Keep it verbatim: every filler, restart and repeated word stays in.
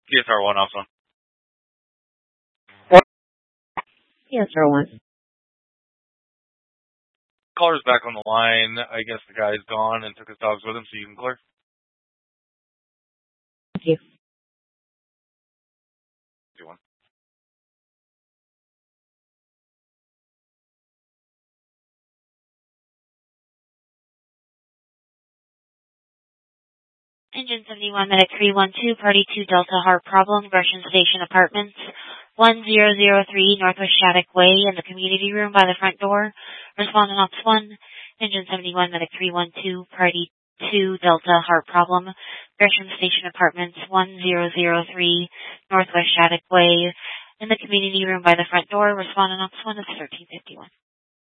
T S R one, off one. T S R one. Caller's back on the line. I guess the guy's gone and took his dogs with him, so you can clear. Thank you. Do one. Engine seventy-one, medic three one two, party two Delta Heart Problem, Gresham Station Apartments, one zero zero three Northwest Shattuck Way, in the community room by the front door. Respondent Ops one, Engine seventy-one, medic three one two, party two Delta Heart Problem, Gresham Station Apartments, one zero zero three Northwest Shattuck Way, in the community room by the front door. Respondent Ops one is thirteen fifty-one.